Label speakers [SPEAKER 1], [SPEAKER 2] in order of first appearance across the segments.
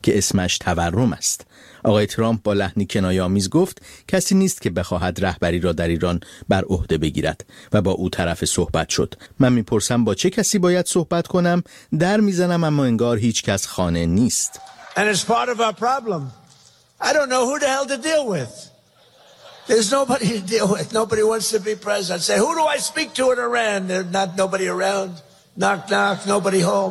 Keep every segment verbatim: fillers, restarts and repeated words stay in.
[SPEAKER 1] که اسمش تورم است. آقای ترامپ با لحنی کنایه‌آمیز گفت کسی نیست که بخواهد رهبری را در ایران بر عهده بگیرد و با او طرف صحبت شد. من میپرسم با چه کسی باید صحبت کنم؟ در میزنم اما انگار هیچ کس خانه نیست.
[SPEAKER 2] And it's part of our problem. I don't know who the hell to deal with. There's nobody to deal with. Nobody wants to be president. Say, who do I speak to in Iran? There's not nobody around. Knock, knock, nobody home.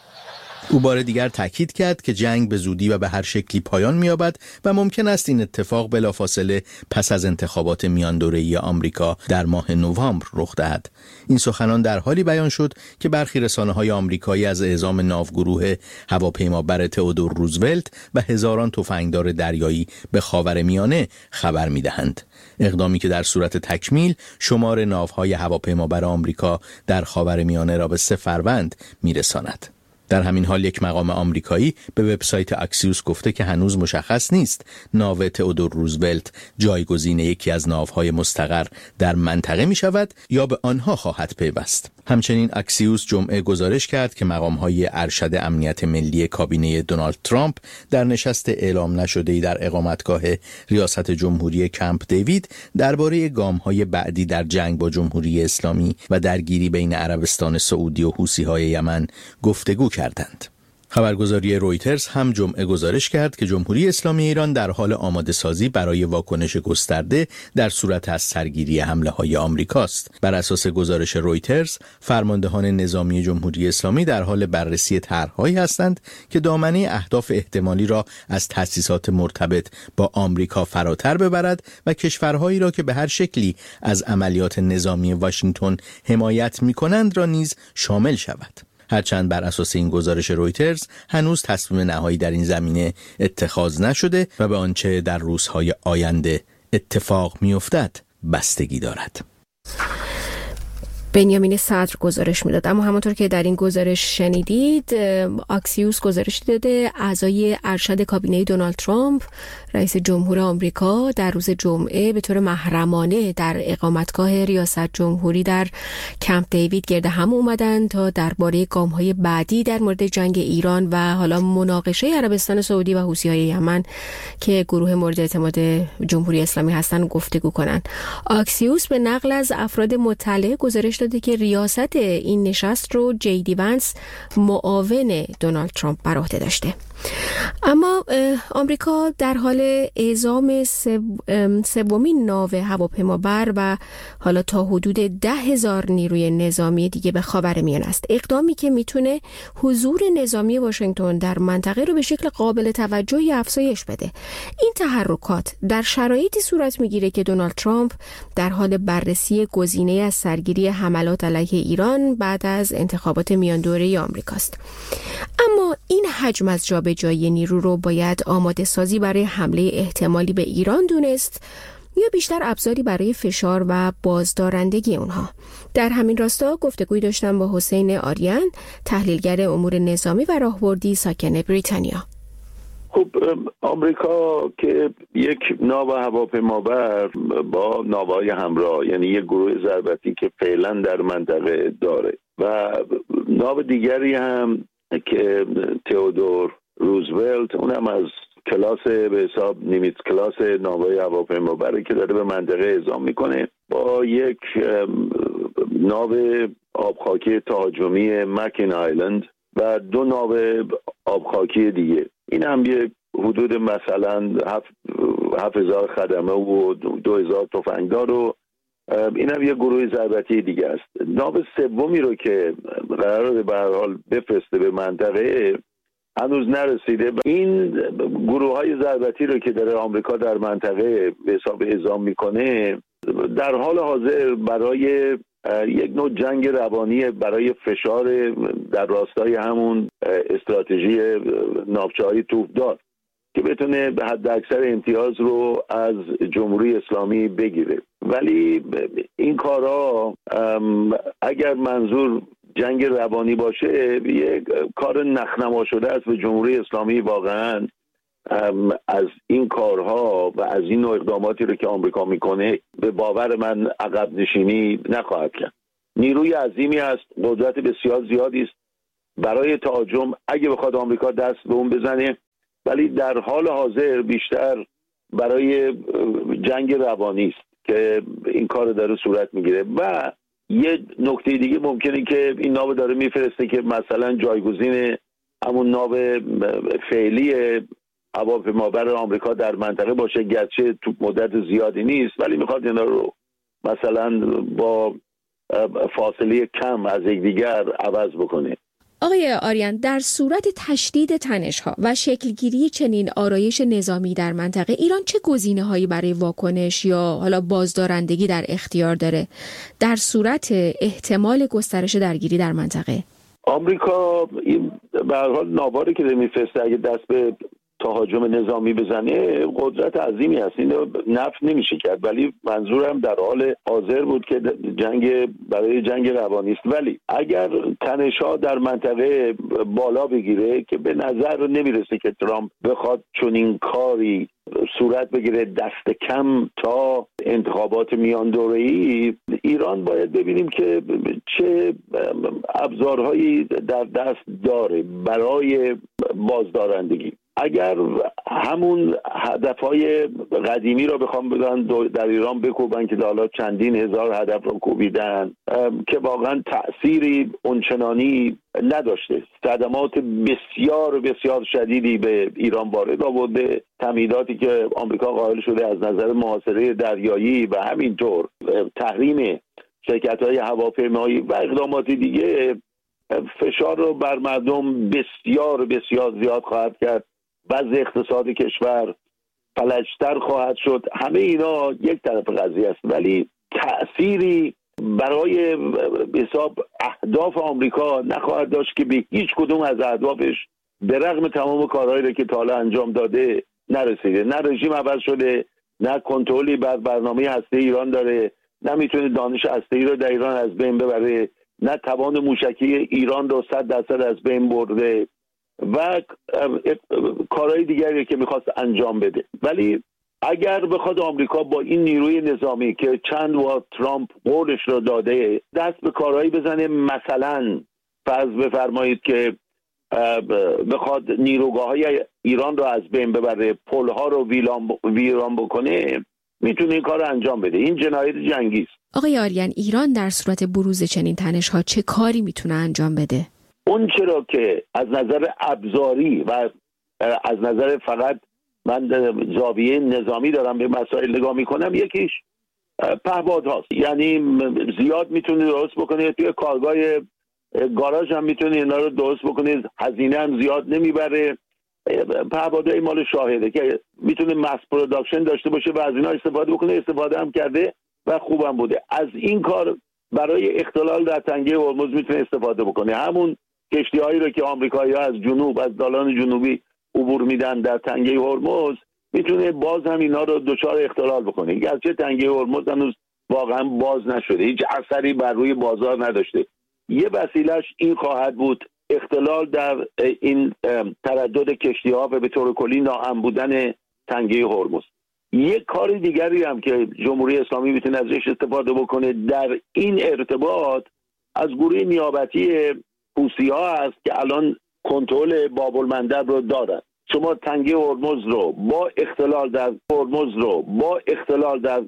[SPEAKER 1] او بار دیگر تاکید کرد که جنگ به زودی و به هر شکلی پایان می‌یابد و ممکن است این اتفاق بلافاصله پس از انتخابات میان دوره‌ای آمریکا در ماه نوامبر رخ دهد. این سخنان در حالی بیان شد که برخی رسانه‌های آمریکایی از اعزام ناوگروه هواپیمابر تئودور روزولت و هزاران تفنگدار دریایی به خاورمیانه خبر می‌دهند. اقدامی که در صورت تکمیل شمار ناوهای هواپیمابر آمریکا در خاورمیانه را به سه فروند می‌رساند. در همین حال یک مقام آمریکایی به وبسایت اکسیوس گفته که هنوز مشخص نیست ناو تئودور روزولت جایگزین یکی از ناوهای مستقر در منطقه می شود یا به آنها خواهد پیوست. همچنین اکسیوس جمعه گزارش کرد که مقام‌های ارشد امنیت ملی کابینه دونالد ترامپ در نشست اعلام نشده‌ای در اقامتگاه ریاست جمهوری کمپ دیوید درباره گام‌های بعدی در جنگ با جمهوری اسلامی و درگیری بین عربستان سعودی و حوثی‌های یمن گفتگو کردند. خبرگزاری رویترز هم جمعه گزارش کرد که جمهوری اسلامی ایران در حال آماده سازی برای واکنش گسترده در صورت از سرگیری حمله های آمریکاست. بر اساس گزارش رویترز، فرماندهان نظامی جمهوری اسلامی در حال بررسی طرح‌هایی هستند که دامنه اهداف احتمالی را از تأسیسات مرتبط با آمریکا فراتر ببرد و کشورهایی را که به هر شکلی از عملیات نظامی واشنگتن حمایت می‌کنند را نیز شامل شود. هرچند بر اساس این گزارش رویترز هنوز تصمیم نهایی در این زمینه اتخاذ نشده و به آنچه در روزهای آینده اتفاق می‌افتد بستگی دارد.
[SPEAKER 3] بنیامین صدر گزارش میداد. اما همونطور که در این گزارش شنیدید، اکسیوس گزارش داده اعضای ارشد کابینه دونالد ترامپ رئیس جمهور آمریکا در روز جمعه به طور محرمانه در اقامتگاه ریاست جمهوری در کمپ دیوید گرد هم اومدن تا درباره گام‌های بعدی در مورد جنگ ایران و حالا مناقشه عربستان سعودی و حوثی‌های یمن که گروه مورد اعتماد جمهوری اسلامی هستند گفتگو کنند. اکسیوس به نقل از افراد مطلع گزارش داده که ریاست این نشست رو جی دی ونس معاون دونالد ترامپ بر عهده داشته. اما آمریکا در حال اعزام سومین ناو هواپیمابر و حالا تا حدود ده هزار نیروی نظامی دیگه به خاورمیانه است. اقدامی که میتونه حضور نظامی واشنگتن در منطقه رو به شکل قابل توجهی افزایش بده. این تحرکات در شرایطی صورت میگیره که دونالد ترامپ در حال بررسی گزینه از سرگیری حملات علیه ایران بعد از انتخابات میان دوره‌ای آمریکاست. اما این حجم از جابجایی نیرو رو باید آماده سازی برای حمله احتمالی به ایران دونست یا بیشتر ابزاری برای فشار و بازدارندگی اونها؟ در همین راستا گفتگوی داشتم با حسین آریان، تحلیلگر امور نظامی و راهبردی ساکن بریتانیا.
[SPEAKER 4] خب آمریکا که یک ناو هواپیمابر با ناوهای همراه، یعنی یک گروه ضربتی که فعلا در منطقه داره و ناو دیگری هم که تئودور روزولت، اونم از کلاس به حساب نیمیتز کلاس ناوهای هواپیمابری که داره به منطقه اعزام میکنه، با یک ناو آبخاکی تهاجمی مکین آیلند و دو ناو آبخاکی دیگه. این هم یک حدود مثلا هفت هزار خدمه و دو هزار تفنگدار و این هم یک گروه ضربتی دیگه است. ناو سومی رو که قراره به هر حال بفرسته به منطقه هنوز نرسیده. این گروه های ضربتی رو که داره آمریکا در منطقه به حساب اعزام میکنه در حال حاضر برای یک نوع جنگ روانی، برای فشار در راستای همون استراتژی ناوچه‌های توپدار که بتونه به حد اکثر امتیاز رو از جمهوری اسلامی بگیره. ولی این کارها اگر منظور جنگ روانی باشه یک کار نخنما شده است و جمهوری اسلامی واقعا از این کارها و از این نوع اقداماتی رو که آمریکا میکنه به باور من عقب نشینی نخواهد کرد. نیروی عظیمی است، قدرت بسیار زیادی است برای تهاجم. اگه بخواد آمریکا دست به اون بزنه ولی در حال حاضر بیشتر برای جنگ روانی است که این کار داره صورت میگیره. و یه نکته دیگه ممکنه که این ناو داره میفرسته که مثلا جایگزین همون ناو فعلی هواپیمابر آمریکا در منطقه باشه، گرچه تو مدت زیادی نیست، ولی میخواد اینا رو مثلا با فاصله کم از یکدیگر عوض بکنه.
[SPEAKER 3] آقای آریان، در صورت تشدید تنش‌ها و شکلگیری چنین آرایش نظامی در منطقه، ایران چه گزینه‌هایی برای واکنش یا حالا بازدارندگی در اختیار داره در صورت احتمال گسترش درگیری در منطقه؟
[SPEAKER 4] آمریکا این به هر حال ناواری که میفرسته اگه دست به تهاجم نظامی بزنه قدرت عظیمی هست، اینو نفی نمیشه کرد، ولی منظورم در حال حاضر بود که جنگ برای جنگ روانی است. ولی اگر تنش‌ها در منطقه بالا بگیره که به نظر نمیرسه که ترامپ بخواد چنین کاری صورت بگیره، دست کم تا انتخابات میان دوره‌ای، ایران باید ببینیم که چه ابزارهایی در دست داره برای بازدارندگی. اگر همون هدفهای قدیمی را بخوام بگن در ایران بکوبن که حالا چندین هزار هدف را کوبیدن که واقعا تأثیری اونچنانی نداشته، صدمات بسیار بسیار شدیدی به ایران وارد آورده، تمهیداتی که آمریکا قائل شده از نظر محاصره دریایی و همینطور تحریم شرکت‌های هواپیمایی و اقدامات دیگه فشار رو بر مردم بسیار بسیار زیاد خواهد کرد. وضع اقتصاد کشور فلجتر خواهد شد. همه اینا یک طرف قضیه است، ولی تأثیری برای حساب اهداف آمریکا نخواهد داشت که به هیچ کدوم از اهدافش به رغم تمام کارهایی که تا حالا انجام داده نرسیده. نه رژیم عوض شده، نه کنترلی بر برنامه هسته‌ای ایران داره، نه میتونه دانش هسته‌ای رو در ایران از بین ببره، نه توان موشکی ایران رو صد درصد از بین برده و کارهای دیگری که میخواست انجام بده. ولی اگر بخواد آمریکا با این نیروی نظامی که چند بار ترامپ قولش رو داده دست به کارهایی بزنه، مثلا فرض بفرمایید که بخواد نیروگاه‌های ایران رو از بین ببره، پل‌ها رو ویران بکنه، میتونه این کار رو انجام بده. این جنایت جنگی است.
[SPEAKER 3] آقای آریان، ایران در صورت بروز چنین تنش‌ها چه کاری میتونه انجام بده؟
[SPEAKER 4] اون چرا که از نظر ابزاری و از نظر فقط من زاویه نظامی دارم به مسائل نگاه میکنم، یکیش پهپاد هاست. یعنی زیاد میتونه درست بکنه، توی کارگاه گاراژ هم میتونه اینا رو درست بکنه، هزینه هم زیاد نمیبره. پهپادهای مال شاهده که میتونه ماس پروداکشن داشته باشه و از اینا استفاده بکنه، استفاده هم کرده و خوبم بوده. از این کار برای اختلال در تنگه هرمز میتونه استفاده بکنه. همون کشتی‌هایی رو که آمریکایی‌ها از جنوب از دالان جنوبی عبور میدن در تنگه هرمز، میتونه باز هم اینا رو دچار اختلال بکنه. گرچه تنگه هرمز هنوز واقعا باز نشده، هیچ اثری بر روی بازار نداشته. یه وسیلهش این خواهد بود اختلال در این تردد کشتی‌ها و به طور کلی ناامن بودن تنگه هرمز. یک کار دیگری هم که جمهوری اسلامی میتونه ازش استفاده بکنه در این ارتباط، از گروه نیابتی حوثی‌ها هست که الان کنترل باب المندب رو دارن. شما تنگه هرمز رو با اختلال در هرمز رو با اختلال در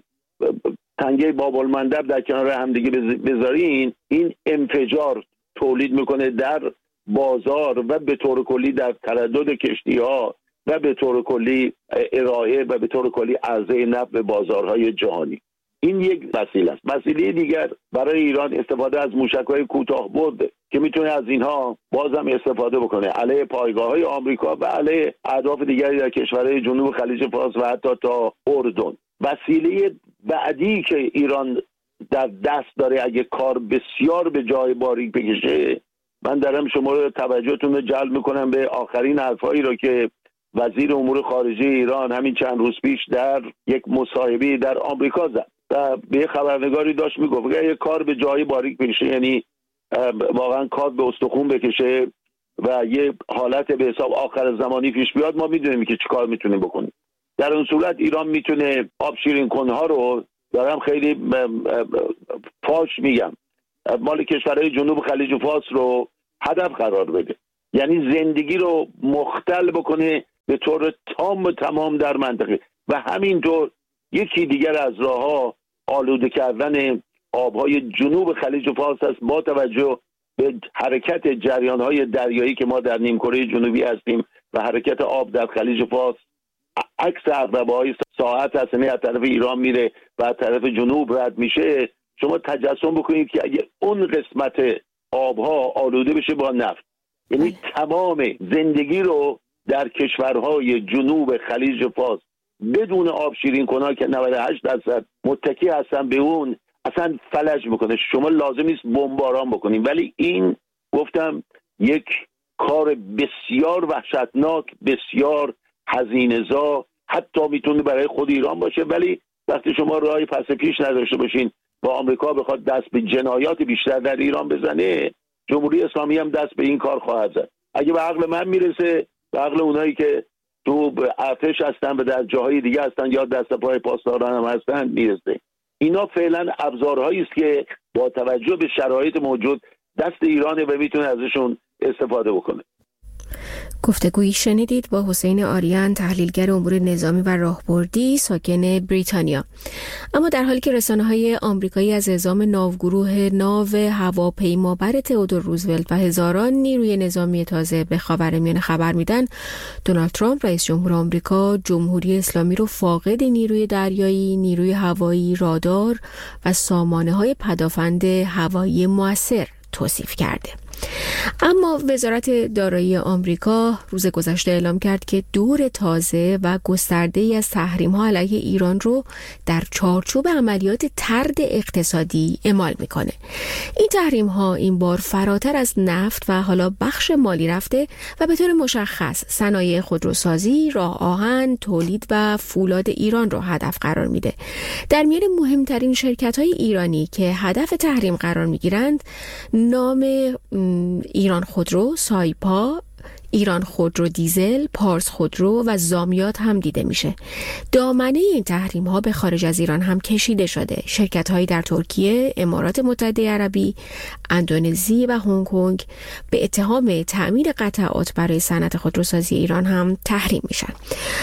[SPEAKER 4] تنگه باب المندب در کنار هم دیگه بذارین، این انفجار تولید میکنه در بازار و به طور کلی در تردد کشتی‌ها و به طور کلی ارائه و به طور کلی عرضه نفت به بازارهای جهانی. این یک وسیله است. وسیله دیگر برای ایران استفاده از موشک‌های کوتاه برده که میتونه از اینها بازم استفاده بکنه علیه پایگاه‌های آمریکا و علیه اهداف دیگری در کشورهای جنوب خلیج فارس و حتی تا اردن. وسیله بعدی که ایران در دست داره اگه کار بسیار به جای باریک بکشه، من دارم شما رو توجهتون رو جلب میکنم به آخرین حرفایی رو که وزیر امور خارجه ایران همین چند روز پیش در یک مصاحبه در آمریکا زد و به خبرنگاری داشت میگفت اگه کار به جای باریک بکشه، یعنی واقعا کار به استخون بکشه و یه حالت به حساب آخر زمانی پیش بیاد، ما میدونیم که چیکار میتونیم بکنیم. در اون صورت ایران میتونه آب شیرین کنها رو، دارم خیلی فاش میگم، مال کشورهای جنوب خلیج فارس رو هدف قرار بده، یعنی زندگی رو مختل بکنه به طور تام و تمام در منطقه. و همینطور یکی دیگر از راه‌ها آلوده کردن آبهای جنوب خلیج فارس است، با توجه به حرکت جریان‌های دریایی که ما در نیمکره جنوبی هستیم و حرکت آب در خلیج فارس عکس عقربه‌های ساعت هست، یعنی از طرف ایران میره و از طرف جنوب رد میشه. شما تجسم بکنید که اگه اون قسمت آبها آلوده بشه با نفت، یعنی تمام زندگی رو در کشورهای جنوب خلیج فارس بدون آب شیرین کنار که نود و هشت درصد متکی هستن به اون، اصلا فلج میکنه. شما لازم نیست بمباران بکنید، ولی این گفتم یک کار بسیار وحشتناک، بسیار هزینه‌زا، حتی میتونه برای خود ایران باشه. ولی وقتی شما راهی پس پیش نداشته باشین و آمریکا بخواد دست به جنایات بیشتر در ایران بزنه، جمهوری اسلامی هم دست به این کار خواهد زد. اگه به عقل من میرسه، به عقل اونایی که تو ارتش هستن و در جاهای دیگه هستن یا دست پای پاسداران هم هستن میرسه. اینا فعلا ابزارهایی است که با توجه به شرایط موجود دست ایرانه و میتونه ازشون استفاده بکنه.
[SPEAKER 3] گفتگویی شنیدید با حسین آریان، تحلیلگر امور نظامی و راهبردی ساکن بریتانیا. اما در حالی که رسانه‌های آمریکایی از اعزام ناوگروه ناو هواپیمابر تئودور روزولت و هزاران نیروی نظامی تازه به خاورمیانه خبر میدن، دونالد ترامپ رئیس جمهور آمریکا جمهوری اسلامی رو فاقد نیروی دریایی، نیروی هوایی، رادار و سامانه‌های پدافند هوایی مؤثر توصیف کرده. اما وزارت دارایی آمریکا روز گذشته اعلام کرد که دور تازه و گسترده‌ای از تحریم‌ها علیه ایران رو در چارچوب عملیات طرد اقتصادی اعمال می‌کنه. این تحریم‌ها این بار فراتر از نفت و حالا بخش مالی رفته و به طور مشخص صنایع خودروسازی، راه آهن، تولید و فولاد ایران رو هدف قرار میده. در میان مهمترین شرکت‌های ایرانی که هدف تحریم قرار می‌گیرند، نام ایران خودرو، سایپا، ایران خودرو دیزل، پارس خودرو و زامیات هم دیده میشه. دامنه این تحریم ها به خارج از ایران هم کشیده شده. شرکت هایی در ترکیه، امارات متحده عربی، اندونزی و هنگ کنگ به اتهام تأمین قطعات برای صنعت خودروسازی ایران هم تحریم میشن.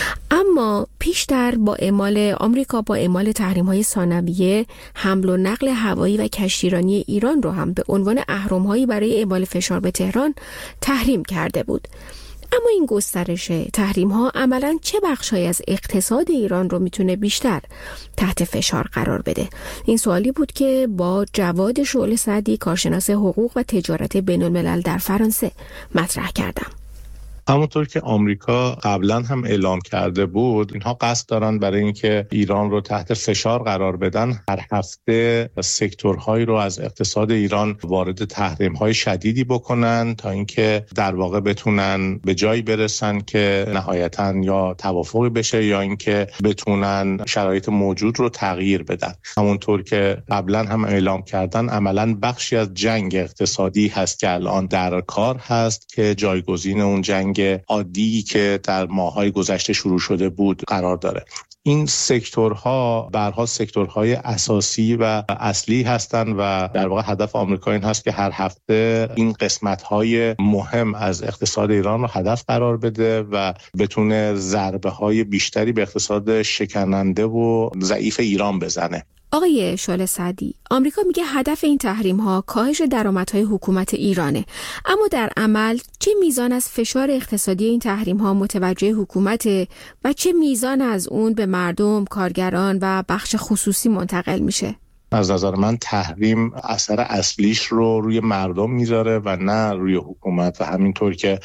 [SPEAKER 3] اما پیشتر با اعمال آمریکا با اعمال تحریم های ثانویه، حمل و نقل هوایی و کشتیرانی ایران رو هم به عنوان اهرم هایی برای اعمال فشار به تهران تحریم کرده بود. اما این گسترش تحریم ها عملاً چه بخشی از اقتصاد ایران رو میتونه بیشتر تحت فشار قرار بده؟ این سوالی بود که با جواد شعله سعدی، کارشناس حقوق و تجارت بین الملل در فرانسه مطرح کردم.
[SPEAKER 5] همونطور که آمریکا قبلا هم اعلام کرده بود، اینها قصد دارن برای اینکه ایران رو تحت فشار قرار بدن، هر هفته سکتورهایی رو از اقتصاد ایران وارد تحریم‌های شدیدی بکنن تا اینکه در واقع بتونن به جایی برسن که نهایتاً یا توافقی بشه یا اینکه بتونن شرایط موجود رو تغییر بدن. همونطور که قبلا هم اعلام کردن، عملاً بخشی از جنگ اقتصادی هست که الان در کار هست که جایگزین اون جنگ عادی که در ماه‌های گذشته شروع شده بود قرار داره. این سکتورها به هر حال سکتورهای اساسی و اصلی هستند و در واقع هدف آمریکا این هست که هر هفته این قسمت‌های مهم از اقتصاد ایران رو هدف قرار بده و بتونه ضربه‌های بیشتری به اقتصاد شکننده و ضعیف ایران بزنه.
[SPEAKER 3] آقای شعله سعدی، آمریکا میگه هدف این تحریم ها کاهش درآمدهای حکومت ایرانه، اما در عمل چه میزان از فشار اقتصادی این تحریم ها متوجه حکومت و چه میزان از اون به مردم، کارگران و بخش خصوصی منتقل میشه؟
[SPEAKER 5] از نظر من تحریم اثر اصلیش رو روی مردم میذاره و نه روی حکومت و همینطور که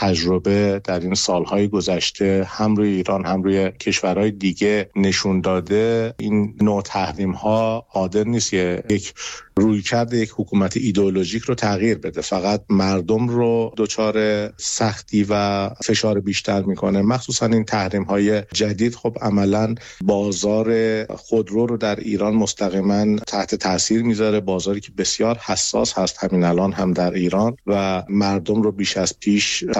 [SPEAKER 5] تجربه در این سالهای گذشته هم روی ایران هم روی کشورهای دیگه نشون داده، این نوع تحریم ها قادر نیست یک رویکرد یک حکومت ایدئولوژیک رو تغییر بده، فقط مردم رو دچار سختی و فشار بیشتر میکنه. مخصوصا این تحریم های جدید خب عملا بازار خودرو رو در ایران مستقیما تحت تاثیر میذاره، بازاری که بسیار حساس هست همین الان هم در ایران و مردم رو بیش از پیش تحت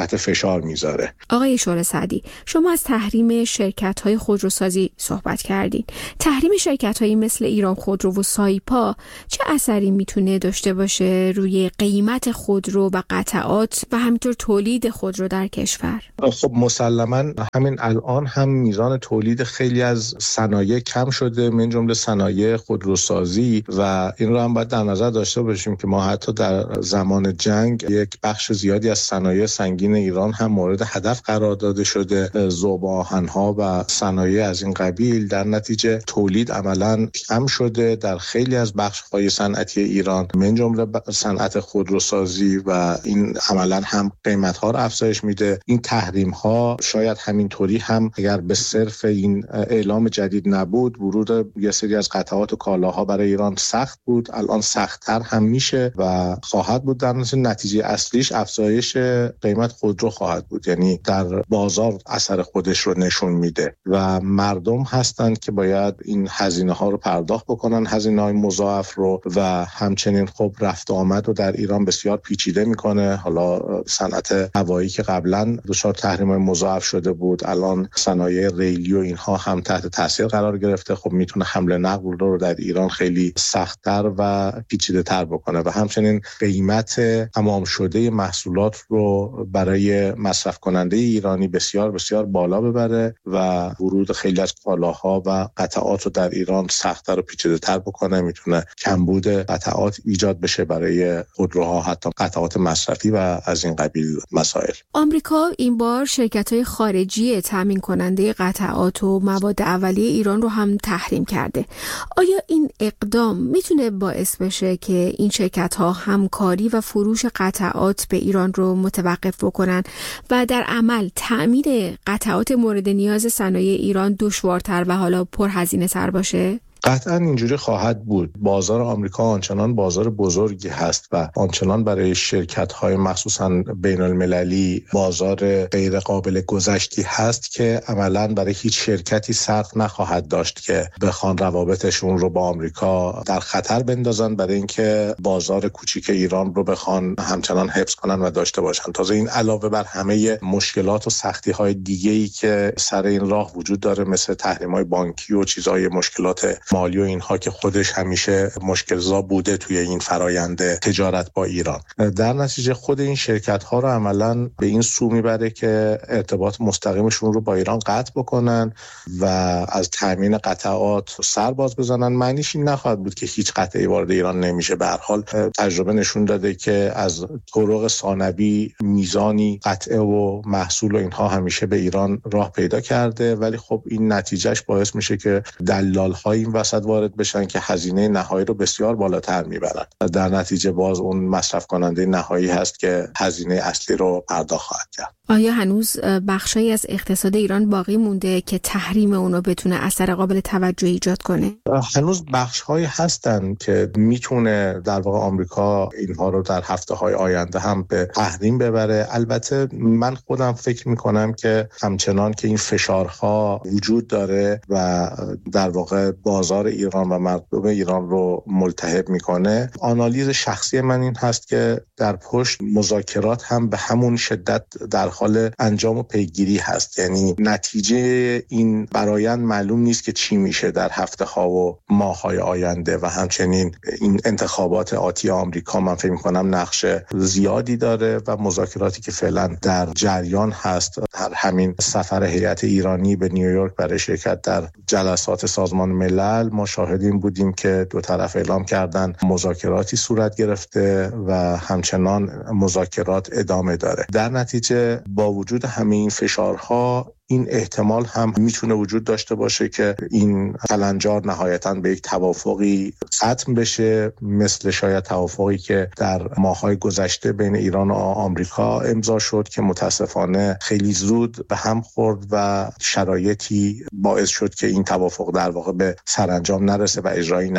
[SPEAKER 5] تحت فشار میذاره.
[SPEAKER 3] آقای شورای سعدی، شما از تحریم شرکت‌های خودروسازی صحبت کردین. تحریم شرکت‌هایی مثل ایران خودرو و سایپا چه اثری میتونه داشته باشه روی قیمت خودرو و قطعات و همینطور تولید خودرو در کشور؟
[SPEAKER 5] خب مسلماً همین الان هم میزان تولید خیلی از صنایع کم شده، من جمله صنایع خودروسازی، و این رو هم باید در نظر داشته باشیم که ما حتی در زمان جنگ یک بخش زیادی از صنایع سنگین ایران هم مورد هدف قرار داده شده، ذوب آهن‌ها و صنایع از این قبیل. در نتیجه تولید عملاً کم شده در خیلی از بخش‌های صنعتی ایران، من جمله صنعت خودروسازی، و این عملاً هم قیمت‌ها رو افزایش میده. این تحریم‌ها شاید همینطوری هم اگر به صرف این اعلام جدید نبود، ورود یه سری از قطعات و کالاها برای ایران سخت بود، الان سخت‌تر هم میشه و خواهد بود. در نتیجه اصلیش افزایش قیمت خودرو خواهد بود، یعنی در بازار اثر خودش رو نشون میده و مردم هستند که باید این هزینه ها رو پرداخت بکنن، هزینه های مضاعف رو، و همچنین خب رفت آمد رو در ایران بسیار پیچیده میکنه. حالا صنعت هوایی که قبلا دچار تحریم های مضاعف شده بود، الان صنایع ریلی و اینها هم تحت تاثیر قرار گرفته، خب میتونه حمل نقل رو در ایران خیلی سخت‌تر و پیچیده تر بکنه و همچنین قیمت تمام شده محصولات رو برای مصرف کننده ایرانی بسیار بسیار بالا ببره و ورود خیلی از کالاها و قطعات رو در ایران سخت‌تر و پیچیده‌تر بکنه. میتونه کمبود قطعات ایجاد بشه برای خودروها، حتی قطعات مصرفی و از این قبیل مسائل.
[SPEAKER 3] آمریکا این بار شرکت‌های خارجی تامین کننده قطعات و مواد اولیه ایران رو هم تحریم کرده. آیا این اقدام میتونه باعث بشه که این شرکت‌ها همکاری و فروش قطعات به ایران رو متوقف بکنن و در عمل تأمین قطعات مورد نیاز صنایع ایران دشوارتر و حالا پرهزینه‌تر باشه؟
[SPEAKER 5] قطعا اینجوری خواهد بود. بازار آمریکا آنچنان بازار بزرگی هست و آنچنان برای شرکت‌های مخصوصاً بین‌المللی بازار غیر قابل گذشتی هست که عملاً برای هیچ شرکتی سخت نخواهد داشت که بخوان روابطشون رو با آمریکا در خطر بندازن برای اینکه بازار کوچیک ایران رو بخوان همچنان حفظ کنن و داشته باشن. تازه این علاوه بر همه مشکلات و سختی‌های دیگه‌ای که سر این راه وجود داره، مثل تحریم‌های بانکی و چیزهای مشکلات مالی و اینها که خودش همیشه مشکل‌زا بوده توی این فرآیند تجارت با ایران. در نتیجه خود این شرکت‌ها رو عملاً به این سو میبره که ارتباط مستقیمشون رو با ایران قطع بکنن و از تامین قطعات سر باز بزنن. معنیش این نخواهد بود که هیچ قطعی وارد ایران نمیشه. به هر حال تجربه نشون داده که از طرق ثانوی میزانی قطعه و محصول و اینها همیشه به ایران راه پیدا کرده، ولی خب این نتیجهش باعث میشه که دلال‌های این وسط وارد بشن که هزینه نهایی رو بسیار بالاتر میبرن. در نتیجه باز اون مصرف کننده نهایی هست که هزینه اصلی رو پرداخت خواهد کرد.
[SPEAKER 3] آیا هنوز بخشی از اقتصاد ایران باقی مونده که تحریم اونو بتونه اثر قابل توجهی ایجاد کنه؟
[SPEAKER 5] هنوز بخش‌هایی هستن که میتونه در واقع آمریکا اینها رو در هفته‌های آینده هم به تحریم ببره. البته من خودم فکر میکنم که همچنان که این فشارها وجود داره و در واقع بازار ایران و مردم ایران رو ملتهب میکنه، آنالیز شخصی من این هست که در پشت مذاکرات هم به همون شدت در حال انجام و پیگیری هست. یعنی نتیجه این برآیند معلوم نیست که چی میشه در هفته ها و ماه های آینده و همچنین این انتخابات آتی آمریکا من فکر میکنم نقش زیادی داره و مذاکراتی که فعلا در جریان هست. در همین سفر هیئت ایرانی به نیویورک برای شرکت در جلسات سازمان ملل ما شاهد این بودیم که دو طرف اعلام کردن مذاکراتی صورت گرفته و همچنان مذاکرات ادامه داره. در نتیجه با وجود همه این فشارها این احتمال هم میتونه وجود داشته باشه که این کلنجار نهایتاً به یک توافقی ختم بشه، مثل شاید توافقی که در ماه‌های گذشته بین ایران و آمریکا امضا شد که متاسفانه خیلی زود به هم خورد و شرایطی باعث شد که این توافق در واقع به سرانجام نرسه و اجرایی نشه.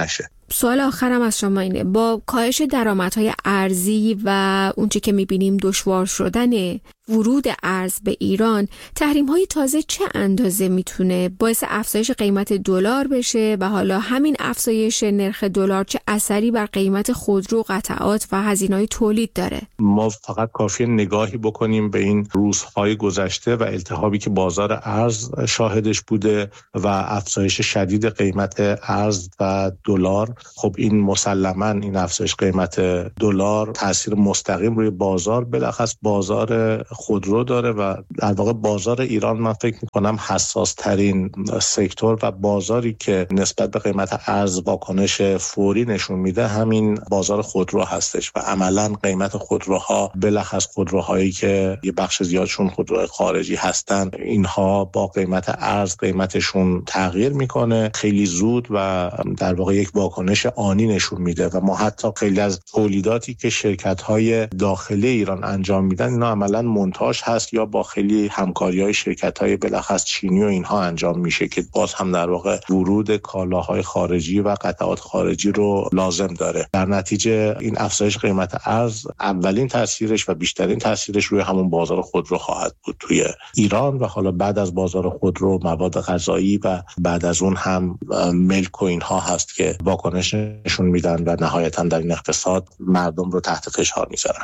[SPEAKER 3] سوال آخرم از شما اینه، با کاهش درآمدهای ارزی و اونچه که میبینیم دشوار شدن ورود ارز به ایران، تحریم‌های تازه چه اندازه میتونه باعث افزایش قیمت دلار بشه و حالا همین افزایش نرخ دلار چه اثری بر قیمت خودرو، قطعات و هزینه‌های تولید داره؟
[SPEAKER 5] ما فقط کافیه نگاهی بکنیم به این روزهای گذشته و التهابی که بازار ارز شاهدش بوده و افزایش شدید قیمت ارز و دلار. خب این مسلماً این افزایش قیمت دلار تاثیر مستقیم روی بازار، بالاخص بازار خودرو داره و در واقع بازار ایران من فکر می‌کنم حساس ترین سکتور و بازاری که نسبت به قیمت ارز واکنش فوری نشون میده همین بازار خودرو هستش و عملاً قیمت خودروها، بالاخص خودروهایی که یه بخش زیادشون خودروهای خارجی هستن، اینها با قیمت ارز قیمتشون تغییر میکنه خیلی زود و در واقع یک واکنش آنی نشون میده و ما حتی خیلی از تولیداتی که شرکت‌های داخلی ایران انجام میدن اینا عملاً مونتاژ هست یا با خیلی همکاری‌های شرکت‌های بالاخص چینی و اینها انجام میشه که باز هم در واقع ورود کالاهای خارجی و قطعات خارجی رو لازم داره. در نتیجه این افزایش قیمت ارز اولین تاثیرش و بیشترین تاثیرش روی همون بازار خودرو خواهد بود توی ایران و حالا بعد از بازار خودرو مواد غذایی و بعد از اون هم ملک و اینها هست که واکنش نشون میدن و نهایتاً در این اقتصاد مردم رو تحت فشار میذارن.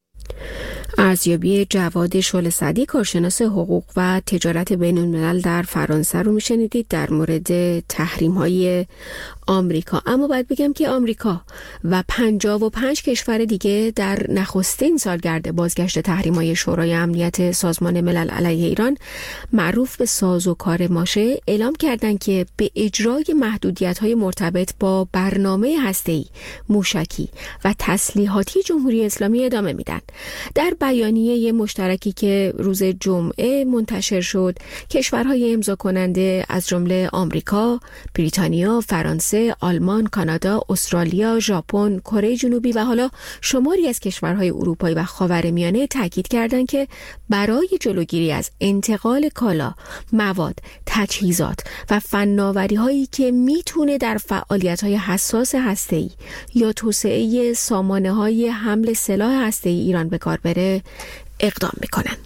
[SPEAKER 3] ارزیابی جواد شعله‌سعدی، کارشناس حقوق و تجارت بین‌الملل در فرانسه رو میشنیدید در مورد تحریم‌های آمریکا. اما باید بگم که آمریکا و پنجاه و پنج کشور دیگه در نخستین سالگرد بازگشت تحریم‌های شورای امنیت سازمان ملل علیه ایران، معروف به سازوکار ماشه، اعلام کردند که به اجرای محدودیت‌های مرتبط با برنامه هسته‌ای، موشکی و تسلیحاتی جمهوری اسلامی ادامه میدن. در بیانیه مشترکی که روز جمعه منتشر شد، کشورهای امضا کننده از جمله آمریکا، بریتانیا، فرانسه، آلمان، کانادا، استرالیا، ژاپن، کره جنوبی و حالا شماری از کشورهای اروپایی و خاورمیانه تاکید کردند که برای جلوگیری از انتقال کالا، مواد، تجهیزات و فناوری‌هایی که میتونه در فعالیت‌های حساس هسته‌ای یا توسعه سامانه‌های حمل سلاح هسته‌ای ایران به کار بره اقدام میکنن.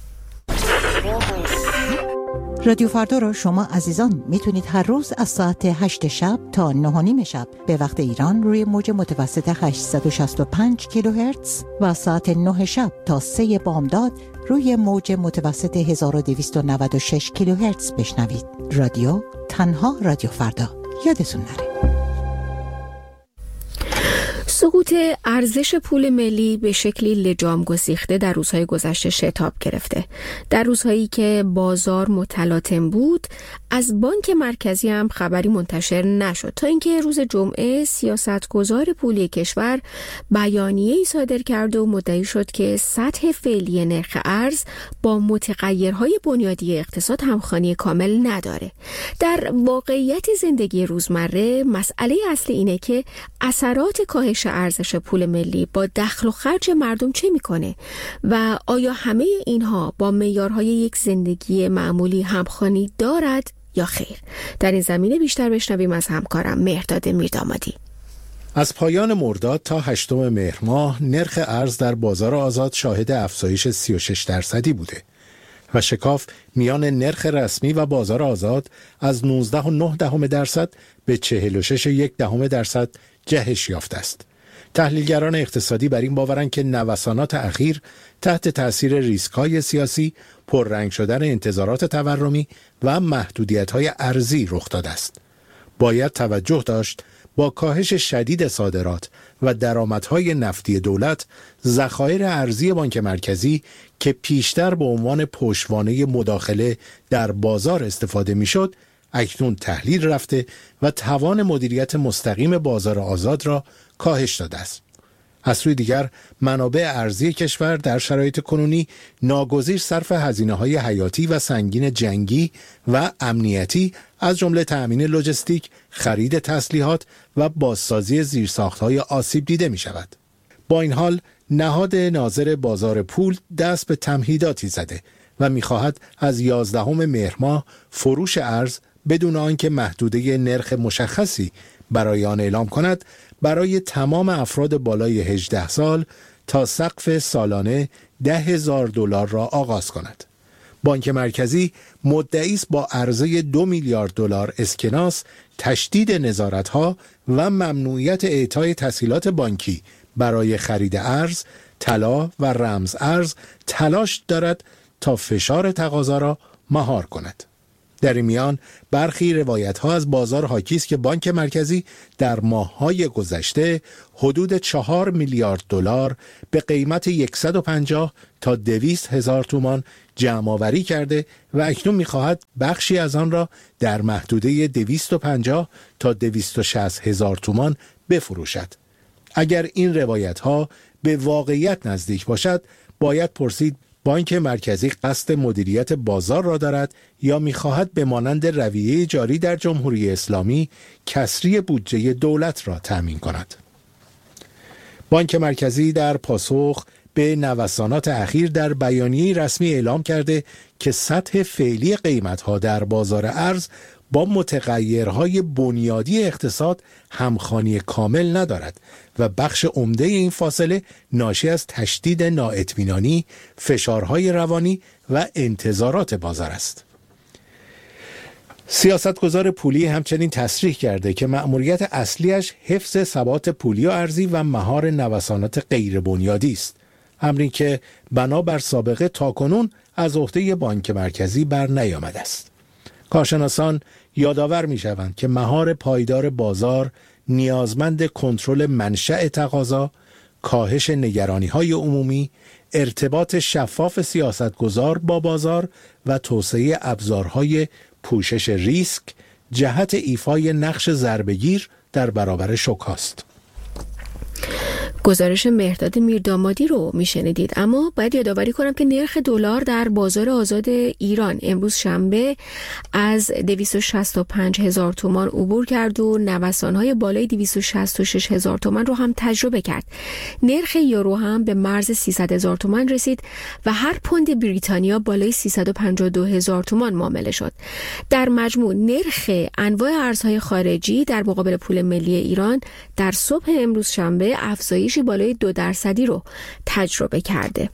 [SPEAKER 6] رادیو فردا رو شما عزیزان میتونید هر روز از ساعت هشت شب تا نه و نیم شب به وقت ایران روی موج متوسط هشتصد و شصت و پنج کیلوهرتز و ساعت نه شب تا سه بامداد روی موج متوسط هزار و دویست و نود و شش کیلوهرتز بشنوید. رادیو تنها رادیو فردا. یادتون نره.
[SPEAKER 3] سقوط ارزش پول ملی به شکلی لجام گسیخته در روزهای گذشته شتاب گرفته. در روزهایی که بازار متلاطم بود، از بانک مرکزی هم خبری منتشر نشد تا اینکه روز جمعه سیاستگزار پولی کشور بیانیه‌ای صادر کرد و مدعی شد که سطح فعلی نرخ ارز با متغیرهای بنیادی اقتصاد همخوانی کامل نداره. در واقعیت زندگی روزمره مسئله اصلی اینه که اثرات کاهش ارزش پول ملی با دخل و خرج مردم چه میکنه و آیا همه اینها با معیارهای یک زندگی معمولی همخوانی دارد یا خیر؟ در این زمینه بیشتر بشنویم از همکارم مهرداد میردامادی.
[SPEAKER 1] از پایان مرداد تا هشتم مهر ماه نرخ ارز در بازار آزاد شاهد افزایش سی و شش درصدی بوده و شکاف میان نرخ رسمی و بازار آزاد از نوزده و نه دهم درصد به چهل و شش و یک دهم درصد جهش یافته است. تحلیلگران اقتصادی بر این باورند که نوسانات اخیر تحت تأثیر ریسک‌های سیاسی، پررنگ شدن انتظارات تورمی و محدودیت‌های ارزی رخ داده است. باید توجه داشت با کاهش شدید صادرات و درآمدهای نفتی دولت، ذخایر ارزی بانک مرکزی که پیشتر به عنوان پشتوانه مداخله در بازار استفاده می‌شد، اکنون تحلیل رفته و توان مدیریت مستقیم بازار آزاد را کاهش داده است. از سوی دیگر منابع ارزی کشور در شرایط کنونی ناگزیر صرف هزینه‌های حیاتی و سنگین جنگی و امنیتی از جمله تأمین لوجستیک، خرید تسلیحات و بازسازی زیرساخت‌های آسیب دیده می‌شود. با این حال نهاد ناظر بازار پول دست به تمهیداتی زده و می‌خواهد از یازدهم مهر ماه فروش ارز بدون آنکه محدوده نرخ مشخصی
[SPEAKER 7] برای آن اعلام کند برای تمام افراد بالای هجده سال تا سقف سالانه ده هزار دلار را آغاز کند. بانک مرکزی مدعی است با عرضه دو میلیارد دلار اسکناس، تشدید نظارت‌ها و ممنوعیت اعطای تسهیلات بانکی برای خرید ارز، طلا و رمز ارز تلاش دارد تا فشار تقاضا را مهار کند. در این میان برخی روایت‌ها از بازار حاکی است که بانک مرکزی در ماه‌های گذشته حدود چهار میلیارد دلار به قیمت صد و پنجاه تا دویست هزار تومان جمع آوری کرده و اکنون می‌خواهد بخشی از آن را در محدوده دویست و پنجاه تا دویست و شصت هزار تومان بفروشد. اگر این روایت‌ها به واقعیت نزدیک باشد، باید پرسید بانک مرکزی قصد مدیریت بازار را دارد یا می‌خواهد به مانند رویه جاری در جمهوری اسلامی کسری بودجه دولت را تأمین کند. بانک مرکزی در پاسخ به نوسانات اخیر در بیانیه رسمی اعلام کرده که سطح فعلی قیمت‌ها در بازار ارز با متغیرهای بنیادی اقتصاد همخوانی کامل ندارد و بخش عمده این فاصله ناشی از تشدید نااطمینانی، فشارهای روانی و انتظارات بازار است. سیاستگزار پولی همچنین تصریح کرده که مأموریت اصلیش حفظ ثبات پولی و ارزی و مهار نوسانات غیر بنیادی است، امری که بنابر سابقه تاکنون از عهده بانک مرکزی بر نیامده است. کارشناسان یادآور می‌شوند که مهار پایدار بازار نیازمند کنترل منشأ تقاضا، کاهش نگرانی‌های عمومی، ارتباط شفاف سیاستگزار با بازار و توسعه ابزارهای پوشش ریسک جهت ایفای نقش ضربه‌گیر در برابر شوک است.
[SPEAKER 3] گزارش مهرداد میردامادی رو میشنیدید. اما باید یادآوری کنم که نرخ دلار در بازار آزاد ایران امروز شنبه از دویست و شصت و پنج هزار تومان عبور کرد و نوسان‌های بالای دویست و شصت و شش هزار تومان رو هم تجربه کرد. نرخ یورو هم به مرز سیصد هزار تومان رسید و هر پوند بریتانیا بالای سیصد و پنجاه و دو هزار تومان معامله شد. در مجموع نرخ انواع ارزهای خارجی در مقابل پول ملی ایران در صبح امروز شنبه افزایش بالای دو درصدی رو تجربه کرده.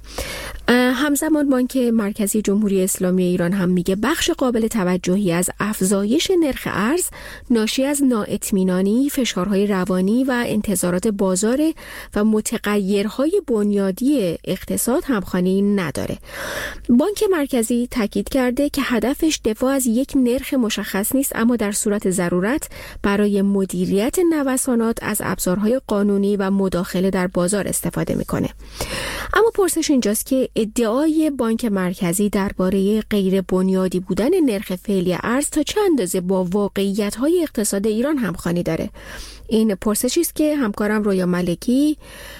[SPEAKER 3] همزمان بانک مرکزی جمهوری اسلامی ایران هم میگه بخش قابل توجهی از افزایش نرخ ارز ناشی از نااطمینانی، فشارهای روانی و انتظارات بازار و متغیرهای بنیادی اقتصاد همخوانی نداره. بانک مرکزی تاکید کرده که هدفش دفاع از یک نرخ مشخص نیست، اما در صورت ضرورت برای مدیریت نوسانات از ابزارهای قانونی و مداخله در بازار استفاده میکنه. اما پرسش اینجاست که ادعای بانک مرکزی درباره غیر بنیادی بودن نرخ فعلی ارز تا چه اندازه با واقعیت‌های اقتصاد ایران همخوانی داره؟ این پرسشی است که همکارم رویا ملکی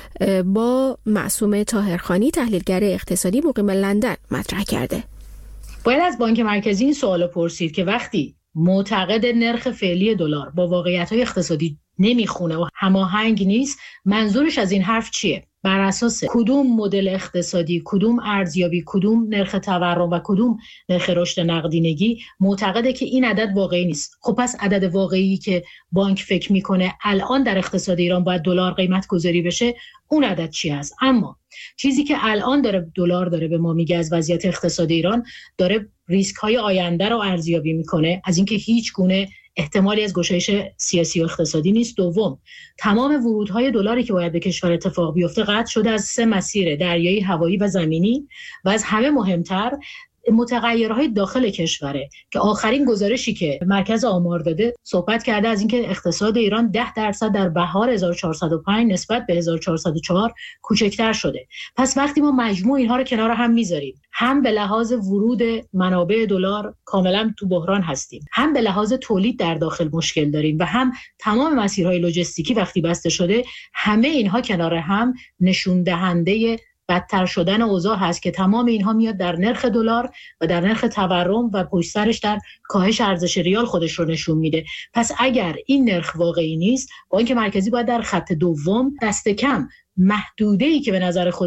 [SPEAKER 3] با معصومه طاهرخانی تحلیلگر اقتصادی مقیم لندن مطرح کرده.
[SPEAKER 8] باید از بانک مرکزی این سوالو پرسید که وقتی معتقد نرخ فعلی دلار با واقعیت‌های اقتصادی نمیخونه و هماهنگ نیست، منظورش از این حرف چیه؟ بر اساس کدوم مدل اقتصادی، کدوم ارزیابی، کدوم نرخ تورم و کدوم نرخ رشد نقدینگی معتقده که این عدد واقعی نیست؟ خب پس عدد واقعی که بانک فکر میکنه الان در اقتصاد ایران باید دلار قیمت گذاری بشه، اون عدد چی هست؟ اما چیزی که الان داره دلار داره به ما میگه از وضعیت اقتصاد ایران، داره ریسک های آینده رو ارزیابی میکنه از اینکه هیچ گونه احتمالی از گشایش سیاسی و اقتصادی نیست. دوم، تمام ورودهای دلاری که باید به کشور اتفاق بیفته قطع شده از سه مسیر: دریایی، هوایی و زمینی، و از همه مهمتر متغیرهای داخل کشوره که آخرین گزارشی که مرکز آمار داده صحبت کرده از اینکه اقتصاد ایران ده درصد در بهار هزار و چهارصد و پنج نسبت به هزار و چهارصد و چهار کوچکتر شده. پس وقتی ما مجموع اینها رو کنار هم میذاریم، هم به لحاظ ورود منابع دلار کاملا تو بحران هستیم، هم به لحاظ تولید در داخل مشکل داریم و هم تمام مسیرهای لوجستیکی وقتی بسته شده، همه اینها کنار هم نشون دهنده بدتر شدن اوضاع هست که تمام اینها میاد در نرخ دلار و در نرخ تورم و پشت سرش در کاهش ارزش ریال خودش رو نشون میده. پس اگر این نرخ واقعی نیست، بانک مرکزی باید در خط دوم دست کم محدوده‌ای که به نظر خودش